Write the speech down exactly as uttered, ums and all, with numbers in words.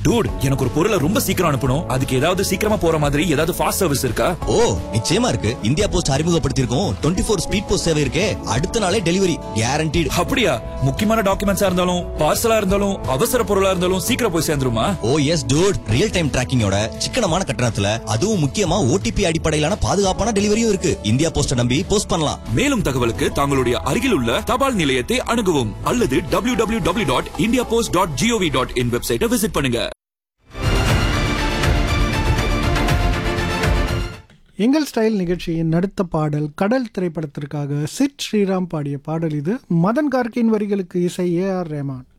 Dude, எனக்கு ஒரு பொருளை ரொம்ப சீக்கிரம் அனுப்பணும். அதுக்கு ஏதாவது சீக்கிரமா போற மாதிரி ஏதாவது ஃபாஸ்ட் சர்வீஸ் இருக்கா? ஓ, நிச்சயமா இருக்கு. India post அறிமுகப்படுத்தியிருக்கோம் twenty four speed post சேவை இருக்கே. அடுத்த நாளே டெலிவரி கேரண்டீடு. அப்படியா? முக்கியமான டாக்குமெண்ட்ஸா இருந்தாலும் பார்சலா இருந்தாலும் அவசர பொருளா இருந்தாலும் சீக்கிரம் போய் சேர்ந்துருமா? ஓ எஸ் டூட், ரியல் டைம் டிராக்கிங்கோட சிக்கனமான கட்டணத்துல, அதுவும் முக்கியமா ஓடிபி அடிப்படையிலான பாதுகாப்பான டெலிவரியும் இருக்கு. இந்தியா போஸ்ட நம்பி போஸ்ட் பண்ணலாம். மேலும் தகவலுக்கு தங்களுடைய அருகில் உள்ள தபால் நிலையத்தை அணுகவும் அல்லது W W W dot India post dot gov dot in வெப்சைட்டை விசிட் பண்ணுங்க. எங்கள் ஸ்டைல் நிகழ்ச்சியின் அடுத்த பாடல் கடல் திரைப்படத்திற்காக சித் ஸ்ரீராம் பாடிய பாடல் இது. மதன் கார்கின் வரிகளுக்கு இசை ஏ ஆர் ரஹ்மான்.